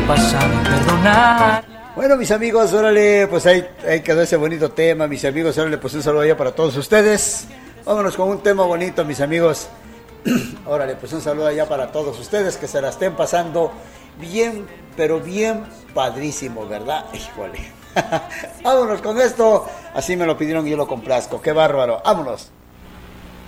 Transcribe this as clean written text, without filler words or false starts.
pasado y perdonar. Bueno, mis amigos, órale, pues ahí quedó ese bonito tema, mis amigos, órale, pues un saludo allá para todos ustedes. Vámonos con un tema bonito, mis amigos. Órale, pues un saludo allá para todos ustedes, que se la estén pasando bien, pero bien padrísimo, ¿verdad? Híjole. Vámonos con esto, así me lo pidieron y yo lo complazco, qué bárbaro, vámonos.